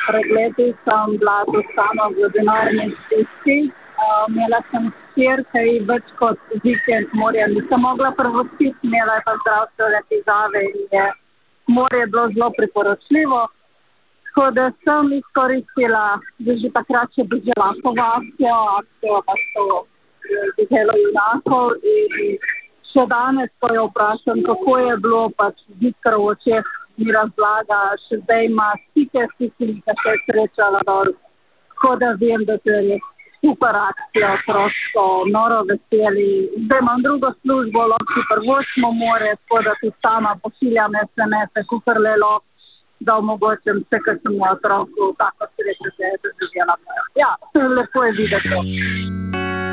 pred leti sem bila tu sama v denarni stiski. Imela sem hčerka in več kot vikend morja nisem mogla prvostiti, imela je pa zdravstvene težave in je morje bilo zelo priporočljivo. Tako da sem izkoristila, da že takrat še bežala po akcijo pa to Deželo junakov in še danes, ko jo vprašam, kako je bilo, pač Viktor v očeh mi razlaga, še zdaj ima stike s tistimi, ki se je srečala dol. Tako da vem, da to je res super akcija, otroško, noro veseli. Zdaj imam drugo službo, lahko prvočimo more, tako da tudi sama pošiljam SMS-e, kakor le lahko, da omogočim vse, kar sem v otroku, tako srečo se je doživela. Ja, lepo je videti.